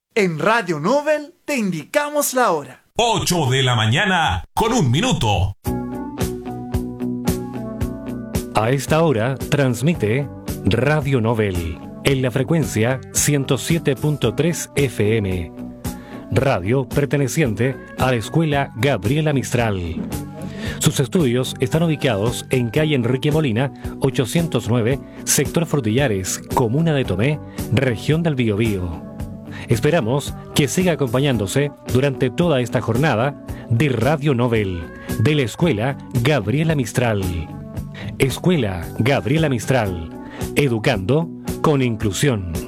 En Radio Nobel te indicamos la hora. 8 de la mañana con 1 minuto. A esta hora transmite Radio Nobel en la frecuencia 107.3 FM. Radio perteneciente a la Escuela Gabriela Mistral. Sus estudios están ubicados en calle Enrique Molina, 809, sector Frutillares, comuna de Tomé, región del Biobío. Esperamos que siga acompañándose durante toda esta jornada de Radio Nobel, de la Escuela Gabriela Mistral. Escuela Gabriela Mistral, educando con inclusión.